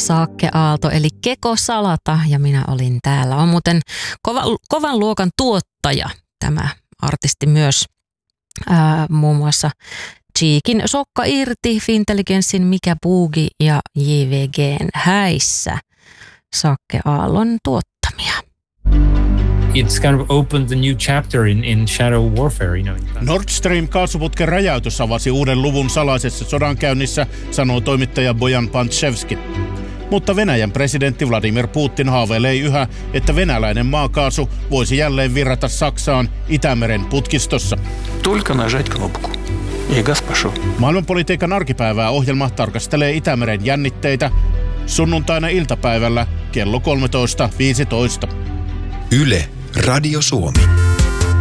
Saakke Aalto eli Keko Salata ja minä olin täällä. On muuten kovan luokan tuottaja tämä artisti myös. Muun muassa Cheekin Sokka irti, Fintelligenssin Mikä Boogie ja JVGn Häissä. Saakke Aallon tuottamia. It's kind of opened the new chapter in shadow warfare, you know. Nord Stream-kaasuputken räjäytys avasi uuden luvun salaisessa sodankäynnissä, sanoo toimittaja Bojan Pantševski. Mutta Venäjän presidentti Vladimir Putin haaveilee yhä, että venäläinen maakaasu voisi jälleen virrata Saksaan Itämeren putkistossa. Только нажать кнопку. И газ пошел. Maailmanpolitiikan arkipäivää ohjelma tarkastelee Itämeren jännitteitä sunnuntaina iltapäivällä kello 13.15. Yle, Radio Suomi.